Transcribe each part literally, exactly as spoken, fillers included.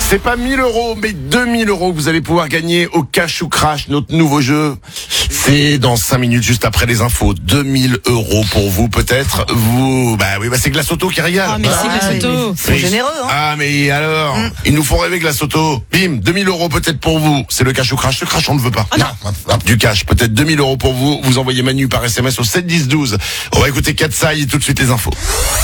C'est pas mille euros, mais deux mille euros que vous allez pouvoir gagner au Cash ou Crash, notre nouveau jeu. C'est dans cinq minutes, juste après les infos. deux mille euros pour vous, peut-être. Vous, bah oui, bah c'est Glace Auto qui régale. Ah, merci ah, Glace Auto. Ils sont généreux, hein. Ah, mais alors, Mm. ils nous font rêver Glace Auto. Bim, deux mille euros peut-être pour vous. C'est le Cash ou Crash. Le Crash, on ne veut pas. Ah non. Non, du cash, peut-être deux mille euros pour vous. Vous envoyez Manu par S M S au sept dix douze. On va écouter Katsai et tout de suite les infos.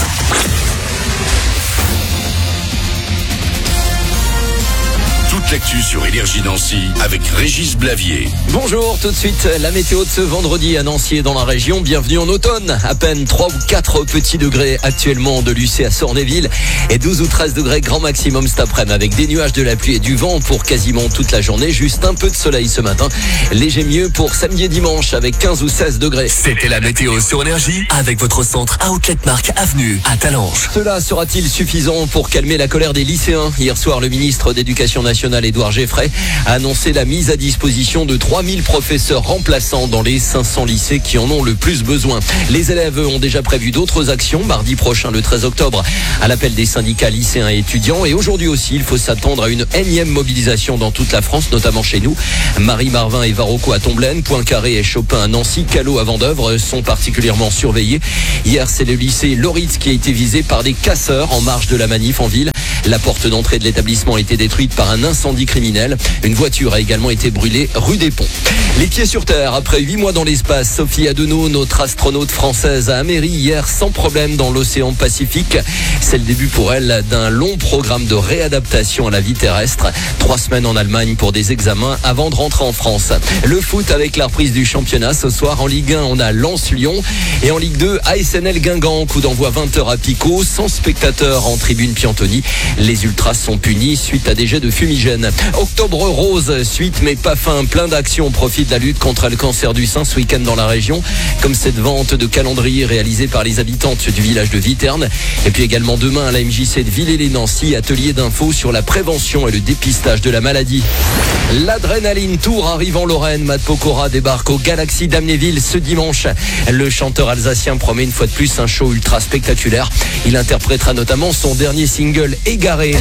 Toute l'actu sur Énergie Nancy avec Régis Blavier. Bonjour, tout de suite la météo de ce vendredi à Nancy et dans la région. Bienvenue en automne. À peine trois ou quatre petits degrés actuellement de Lucé à Sornéville et douze ou treize degrés grand maximum cet après-midi avec des nuages, de la pluie et du vent pour quasiment toute la journée. Juste un peu de soleil ce matin. Léger mieux pour samedi et dimanche avec quinze ou seize degrés. C'était la météo sur Énergie avec votre centre Outlet Mark Avenue à Talange. Cela sera-t-il suffisant pour calmer la colère des lycéens? Hier soir, le ministre d'Éducation nationale, Édouard Geffray, a annoncé la mise à disposition de trois mille professeurs remplaçants dans les cinq cents lycées qui en ont le plus besoin. Les élèves ont déjà prévu d'autres actions mardi prochain, le treize octobre, à l'appel des syndicats lycéens et étudiants. Et aujourd'hui aussi, il faut s'attendre à une énième mobilisation dans toute la France, notamment chez nous. Marie-Marvin et Varocco à Tomblaine, Poincaré et Chopin à Nancy, Callot à Vendeuvre sont particulièrement surveillés. Hier, c'est le lycée Loritz qui a été visé par des casseurs en marge de la manif en ville. La porte d'entrée de l'établissement a été détruite par un incendie criminel. Une voiture a également été brûlée rue des Ponts. Les pieds sur terre, après huit mois dans l'espace, Sophie Adenau, notre astronaute française, a améri hier sans problème dans l'océan Pacifique. C'est le début pour elle d'un long programme de réadaptation à la vie terrestre. Trois semaines en Allemagne pour des examens avant de rentrer en France. Le foot avec la reprise du championnat. Ce soir en Ligue un, on a Lens-Lyon. Et en Ligue deux, A S N L Guingamp. Coup d'envoi vingt heures à Pico, sans spectateurs en tribune Piantoni. Les ultras sont punis suite à des jets de fumigène. Octobre rose, suite mais pas fin. Plein d'actions au profit de la lutte contre le cancer du sein ce week-end dans la région. Comme cette vente de calendrier réalisée par les habitantes du village de Viterne. Et puis également demain à la M J C de Villers-les-Nancy, atelier d'infos sur la prévention et le dépistage de la maladie. L'Adrénaline Tour arrive en Lorraine. Matt Pokora débarque au Galaxy d'Amnéville ce dimanche. Le chanteur alsacien promet une fois de plus un show ultra spectaculaire. Il interprétera notamment son dernier single Égaré.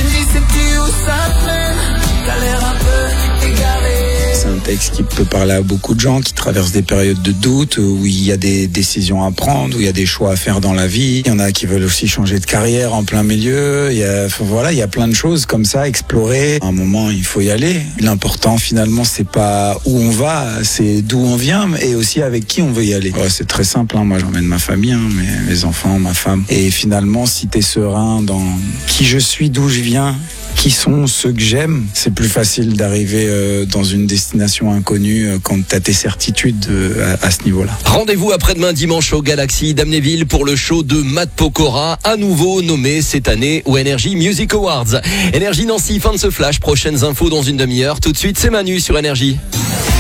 C'est un texte qui peut parler à beaucoup de gens qui traversent des périodes de doute, où il y a des décisions à prendre, où il y a des choix à faire dans la vie. Il y en a qui veulent aussi changer de carrière en plein milieu. Il y a, voilà, il y a plein de choses comme ça, explorer. À un moment, il faut y aller. L'important, finalement, c'est pas où on va, c'est d'où on vient et aussi avec qui on veut y aller. Ouais, c'est très simple, hein. Moi, j'emmène ma famille, hein, mes, mes enfants, ma femme. Et finalement, si t'es serein dans qui je suis, d'où je viens, qui sont ceux que j'aime, c'est plus facile d'arriver euh, dans une destination inconnue euh, quand tu as tes certitudes euh, à, à ce niveau-là. Rendez-vous après-demain dimanche au Galaxy d'Amnéville pour le show de Matt Pokora, à nouveau nommé cette année aux Energy Music Awards. Énergie Nancy, fin de ce flash. Prochaines infos dans une demi-heure. Tout de suite, c'est Manu sur Énergie.